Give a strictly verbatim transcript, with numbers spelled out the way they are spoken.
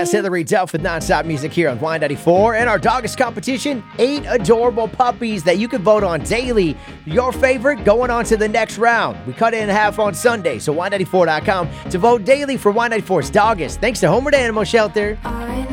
That's Hillary Duff with Nonstop Music here on Y ninety-four. And our Doggies competition, eight adorable puppies that you can vote on daily. Your favorite going on to the next round. We cut it in half on Sunday, so Y ninety-four dot com to vote daily for Y ninety-four's Doggies. Thanks to Homewood Animal Shelter.